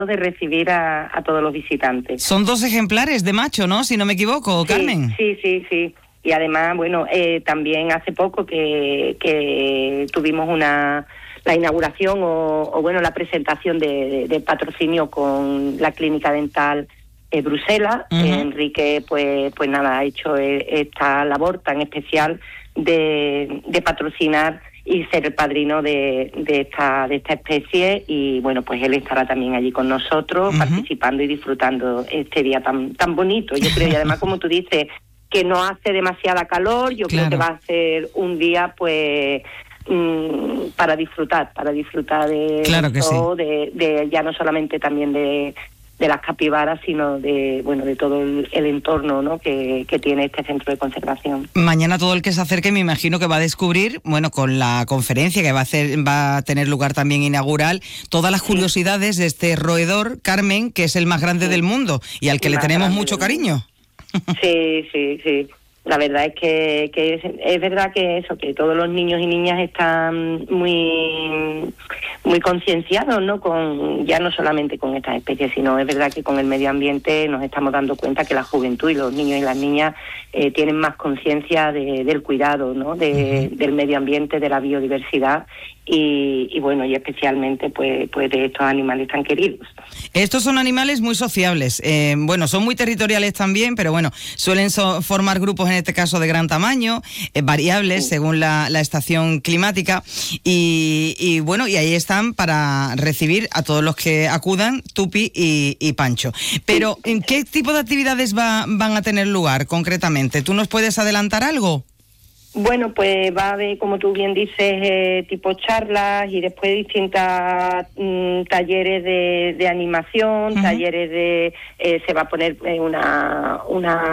de recibir a todos los visitantes. Son 2 ejemplares de macho, ¿no? Si no me equivoco, Carmen. Sí. Y además, bueno, también hace poco que tuvimos la inauguración o la presentación de patrocinio con la Clínica Dental Bruselas. Uh-huh. Enrique, pues nada, ha hecho esta labor tan especial de patrocinar y ser el padrino de esta especie, y bueno, pues él estará también allí con nosotros, uh-huh, participando y disfrutando este día tan bonito, yo creo, y además, como tú dices, que no hace demasiada calor, yo creo que va a ser un día pues para disfrutar de claro que todo, sí, de ya no solamente también de las capibaras, sino de todo el entorno, ¿no?, que tiene este centro de conservación. Mañana todo el que se acerque me imagino que va a descubrir, bueno, con la conferencia que va a tener lugar también inaugural, todas las curiosidades de este roedor, Carmen, que es el más grande del mundo y al que le tenemos mucho cariño. Sí. La verdad es que es verdad que todos los niños y niñas están muy concienciados, ¿no? Ya no solamente con estas especies, sino es verdad que con el medio ambiente nos estamos dando cuenta que la juventud y los niños y las niñas tienen más conciencia del cuidado, ¿no?, del medio ambiente, de la biodiversidad y bueno, y especialmente pues de estos animales tan queridos. Estos son animales muy sociables, son muy territoriales también, pero bueno, suelen formar grupos, en este caso de gran tamaño, variables según la estación climática, y bueno, y ahí están para recibir a todos los que acudan, Tupi y Pancho. Pero ¿en qué tipo de actividades van a tener lugar concretamente? ¿Tú nos puedes adelantar algo? Bueno, pues va a haber, como tú bien dices, tipo charlas y después distintas talleres de animación, uh-huh, talleres se va a poner una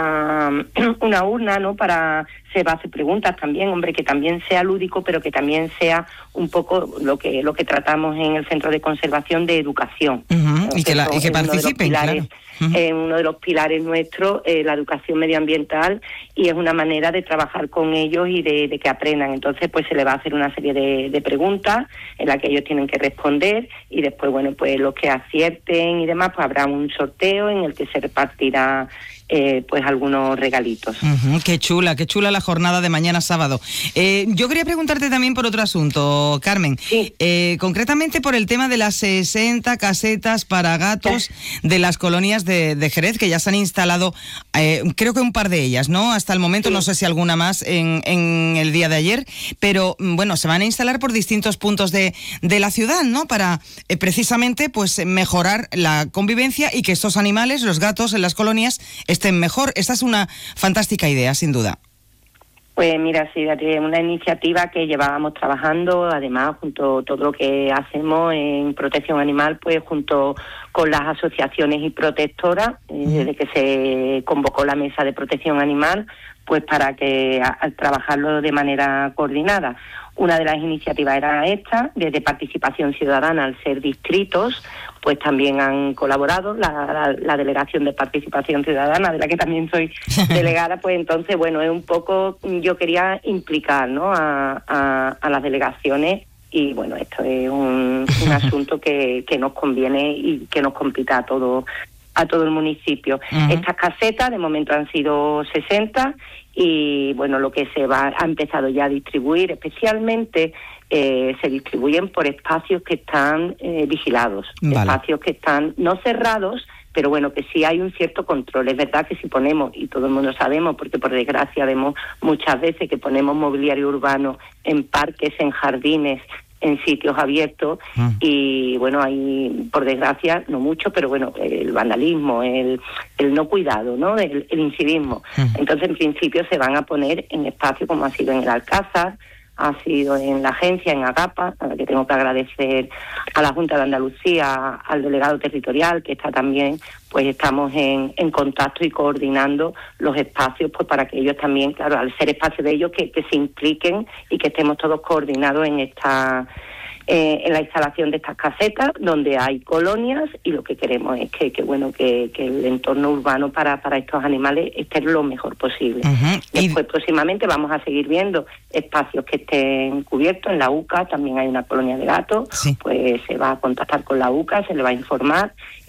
urna, ¿no?, se va a hacer preguntas también, hombre, que también sea lúdico, pero que también sea un poco lo que tratamos en el Centro de Conservación de educación. Uh-huh. Y que participen, claro. Uno de los pilares nuestros, la educación medioambiental, y es una manera de trabajar con ellos y de que aprendan. Entonces, pues se les va a hacer una serie de preguntas en las que ellos tienen que responder, y después, bueno, pues los que acierten y demás, pues habrá un sorteo en el que se repartirá pues algunos regalitos. Uh-huh, qué chula la jornada de mañana sábado. Yo quería preguntarte también por otro asunto, Carmen. Sí. Concretamente por el tema de las 60 casetas para gatos de las colonias de Jerez, que ya se han instalado, creo que un par de ellas, ¿no? Hasta el momento, sí. No sé si alguna más en el día de ayer, pero bueno, se van a instalar por distintos puntos de la ciudad, ¿no? Para precisamente pues mejorar la convivencia y que estos animales, los gatos en las colonias, estén mejor. Esta es una fantástica idea, sin duda. Pues mira, sí, una iniciativa que llevábamos trabajando, además, junto a todo lo que hacemos en protección animal, pues junto con las asociaciones y protectoras, desde que se convocó la mesa de protección animal, pues para que al trabajarlo de manera coordinada. Una de las iniciativas era esta, desde participación ciudadana, al ser distritos, pues también han colaborado la Delegación de Participación Ciudadana, de la que también soy delegada, pues entonces, bueno, es un poco, yo quería implicar, ¿no?, a las delegaciones, y bueno, esto es un asunto que nos conviene y que nos compita a todo el municipio. Uh-huh. Estas casetas de momento han sido 60 y bueno, lo que ha empezado ya a distribuir, especialmente se distribuyen por espacios que están vigilados, vale. Espacios que están no cerrados, pero bueno, que sí hay un cierto control. Es verdad que si ponemos, y todo el mundo sabemos, porque por desgracia vemos muchas veces que ponemos mobiliario urbano en parques, en jardines, en sitios abiertos, y bueno, hay, por desgracia, no mucho, pero bueno, el vandalismo, el no cuidado, ¿no?, el incivismo. Entonces, en principio, se van a poner en espacios como ha sido en el Alcázar, ha sido en la agencia, en Agapa, a la que tengo que agradecer a la Junta de Andalucía, al delegado territorial, que está también, pues estamos en contacto y coordinando los espacios, pues para que ellos también, claro, al ser espacio de ellos, que se impliquen y que estemos todos coordinados en en la instalación de estas casetas donde hay colonias, y lo que queremos es que el entorno urbano para estos animales esté lo mejor posible. Después próximamente vamos a seguir viendo espacios que estén cubiertos. En la UCA también hay una colonia de gatos, pues se va a contactar con la UCA, se le va a informar